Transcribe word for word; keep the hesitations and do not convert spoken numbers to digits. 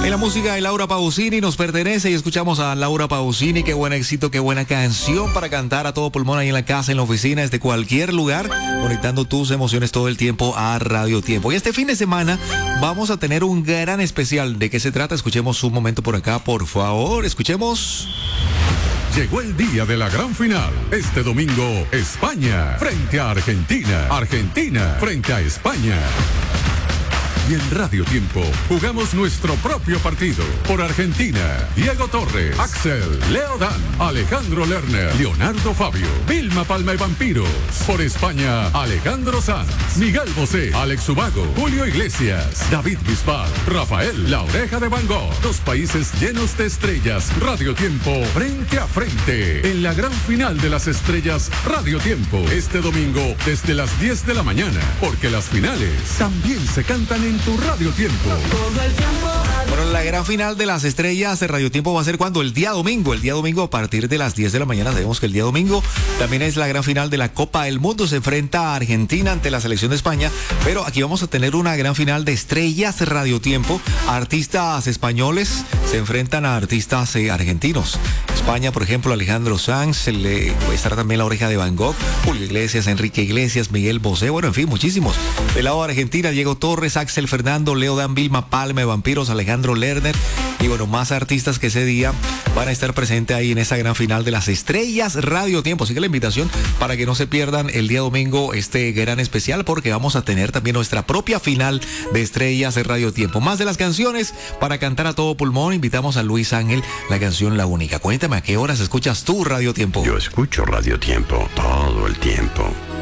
En la música de Laura Pausini nos pertenece y escuchamos a Laura Pausini. Qué buen éxito, qué buena canción para cantar a todo pulmón ahí en la casa, en la oficina, desde cualquier lugar, conectando tus emociones todo el tiempo a Radio Tiempo. Y este fin de semana vamos a tener un gran especial. ¿De qué se trata? Escuchemos un momento por acá, por favor. Escuchemos. Llegó el día de la gran final. Este domingo, España frente a Argentina. Argentina frente a España. Y en Radio Tiempo jugamos nuestro propio partido. Por Argentina, Diego Torres, Axel, Leo Dan, Alejandro Lerner, Leonardo Fabio, Vilma Palma y Vampiros. Por España, Alejandro Sanz, Miguel Bosé, Alex Ubago, Julio Iglesias, David Bisbal, Rafael, La Oreja de Van Gogh. Dos países llenos de estrellas. Radio Tiempo, frente a frente. En la gran final de las estrellas, Radio Tiempo. Este domingo, desde las diez de la mañana. Porque las finales también se cantan en tu Radio Tiempo. Bueno, la gran final de las estrellas de Radio Tiempo va a ser cuando el día domingo, el día domingo a partir de las diez de la mañana. Sabemos que el día domingo también es la gran final de la Copa del Mundo. Se enfrenta a Argentina ante la selección de España, pero aquí vamos a tener una gran final de estrellas de Radio Tiempo. Artistas españoles se enfrentan a artistas eh, argentinos. España, por ejemplo, Alejandro Sanz, le estará también La Oreja de Van Gogh, Julio Iglesias, Enrique Iglesias, Miguel Bosé, bueno, en fin, muchísimos. Del lado de Argentina, Diego Torres, Axel Fernando, Leo Dan, Vilma Palma, Vampiros, Alejandro Lerner y bueno, más artistas que ese día van a estar presentes ahí en esa gran final de las estrellas Radio Tiempo. Así que la invitación para que no se pierdan el día domingo este gran especial, porque vamos a tener también nuestra propia final de estrellas de Radio Tiempo. Más de las canciones para cantar a todo pulmón, invitamos a Luis Ángel, la canción La Única. Cuéntame, ¿a qué horas escuchas tú Radio Tiempo? Yo escucho Radio Tiempo todo el tiempo.